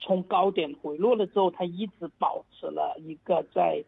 从高点回落了之后，它一直保持了一个在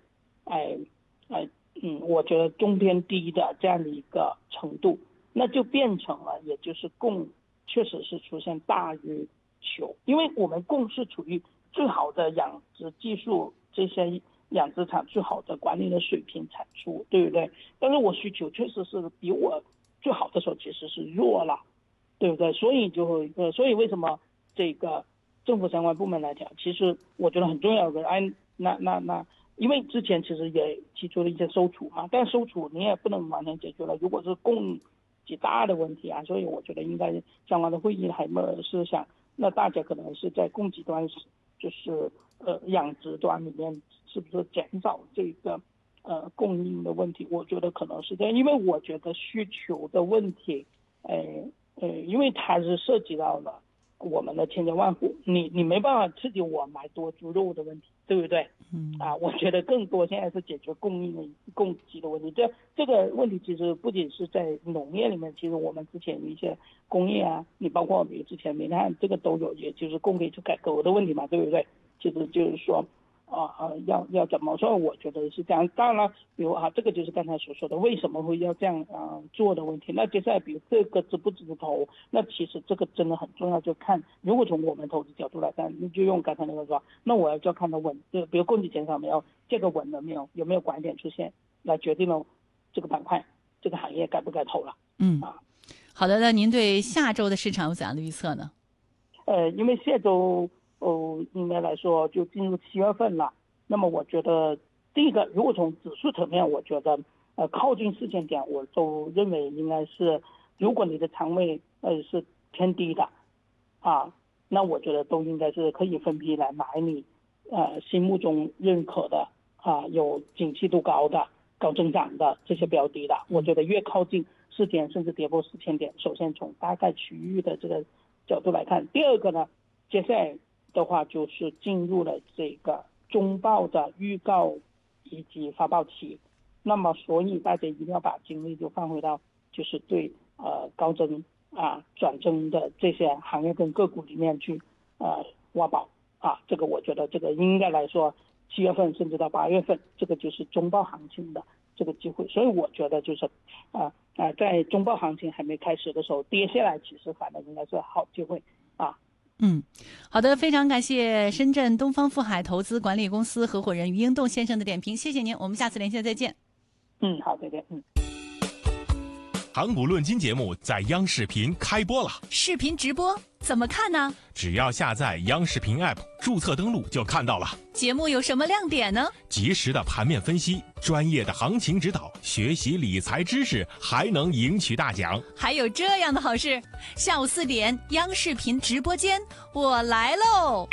我觉得中偏低的这样的一个程度，那就变成了也就是供确实是出现大于求，因为我们供是处于最好的养殖技术，这些养殖场最好的管理的水平产出，对不对？但是我需求确实是比我最好的时候其实是弱了，对不对？所以为什么这个政府相关部门来讲，其实我觉得很重要的，因为之前其实也提出了一些收储嘛，但收储你也不能完全解决了，如果是供给大的问题啊，所以我觉得应该相关的会议还是想，那大家可能是在供给端，就是养殖端里面是不是减少这个供应的问题，我觉得可能是这样，因为我觉得需求的问题，因为它是涉及到了我们的千家万户，你没办法刺激我买多猪肉的问题，对不对？我觉得更多现在是解决供给的问题。这个问题其实不仅是在农业里面，其实我们之前一些工业啊，你包括比如之前煤炭这个都有，也就是供给侧改革的问题嘛，对不对？其实就是说要怎么说？我觉得是这样。当然了，比如这个就是刚才所说的为什么会要这样做的问题。那接下来，比如这个值不值得投？那其实这个真的很重要，就看如果从我们投资角度来看，你就用刚才那个说，那我就要看它稳，比如供给减少没有，这个稳了没有，有没有拐点出现，来决定了这个板块、这个行业该不该投了。 好的，那您对下周的市场有怎样的预测呢？ 因为下周应该来说就进入7月份了，那么我觉得第一个，如果从指数层面，我觉得靠近4000点，我都认为应该是，如果你的仓位是偏低的那我觉得都应该是可以分批来买你心目中认可的有景气度高的、高增长的这些标的的，我觉得越靠近4000甚至跌破4000点，首先从大概区域的这个角度来看。第二个呢，接下来的话就是进入了这个中报的预告以及发报期，那么所以大家一定要把精力就放回到就是对高增转增的这些行业跟个股里面去挖宝这个我觉得这个应该来说7月份甚至到8月份，这个就是中报行情的这个机会。所以我觉得就是在中报行情还没开始的时候，跌下来其实反而应该是好机会好的，非常感谢深圳东方富海投资管理公司合伙人于英栋先生的点评，谢谢您，我们下次连线再见。 好，再见。 盘古论金节目在央视频开播了， 视频直播怎么看呢？ 只要下载央视频 App， 注册登录就看到了。 节目有什么亮点呢？ 及时的盘面分析，专业的行情指导，学习理财知识，还能赢取大奖。 还有这样的好事，下午4点，央视频直播间，我來嘍！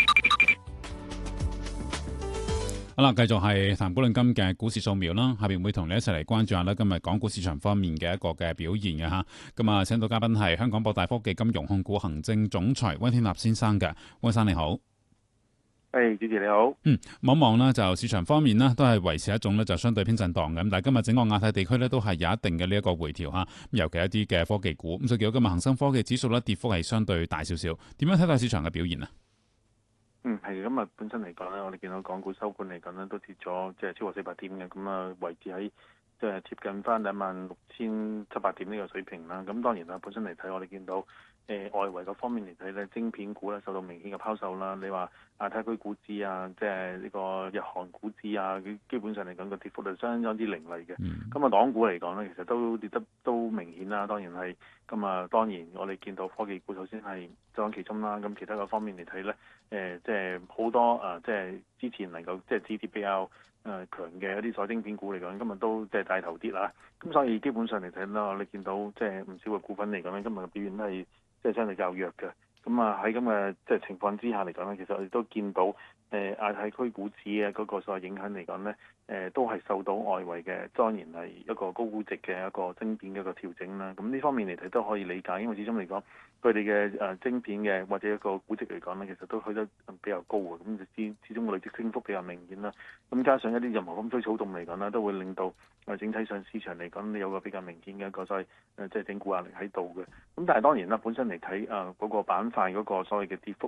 好啦，繼續係談股論金嘅股市掃描啦，下邊會同你一齊嚟關注下今日港股市場方面嘅一個嘅表現嘅嚇。咁請到嘉賓係香港博大科技金融控股行政總裁溫天納先生嘅，溫生你好。 主持你好。 望一望呢，就市場方面呢，都係維持一種呢就相對偏震盪嘅。咁但係今日整個亞太地區呢，都係有一定嘅呢一個回調嚇。尤其一啲嘅科技股，咁所以見到今日恒生科技指數呢，跌幅係相對大少少。點樣睇待市場嘅表現啊？ 係咁啊！本身嚟講咧，我哋見到港股收盤嚟講咧，都跌咗即係超過400點嘅，咁維持喺即係貼近翻16,700點呢個水平啦。咁當然啦，本身嚟睇我哋見到外圍嗰方面嚟睇咧，晶片股咧受到明顯嘅拋售啦。你話亞太區股指即係呢個日韓股指基本上嚟講個跌幅就相當之凌厲嘅。咁港股嚟講咧，其實都跌得都明顯啦。當然係當然我哋見到科技股首先係就喺其中啦。咁其他嗰方面嚟睇咧，即係好多即係之前能夠即係止跌比較強嘅一啲所晶片股嚟講，今日都即係帶頭跌啦。咁所以基本上嚟睇啦，你見到即係唔少嘅股份嚟講咧，今日嘅表現都係即係相對較弱嘅。咁喺咁嘅即係情況之下嚟講咧，其實我哋都見到亞太區股指嘅嗰個所謂影響嚟講咧，都係受到外圍嘅當然係一個高估值嘅一個晶片嘅一個調整啦。咁呢方面嚟睇都可以理解，因為始終嚟講佢哋嘅晶片嘅或者一個估值嚟講咧，其實都去得比較高嘅。咁始終個累積升幅比較明顯啦。咁加上一啲任何風吹草動嚟講咧，都會令到整體上市場嚟講有個比較明顯嘅一個所謂即係整固壓力喺度嘅。咁但係當然啦，本身嚟睇嗰個板塊嗰個所謂嘅跌幅